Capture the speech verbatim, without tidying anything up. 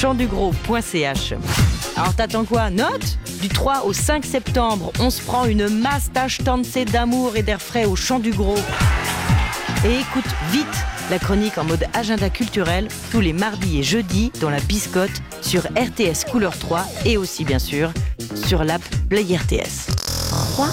champ du gros point c h. Alors t'attends quoi? Note! Du trois au cinq septembre, on se prend une masse tachetante d'amour et d'air frais au Champ du Gros. Et écoute vite la chronique en mode agenda culturel tous les mardis et jeudis dans la Biscotte sur R T S Couleur trois et aussi bien sûr sur l'app Play R T S.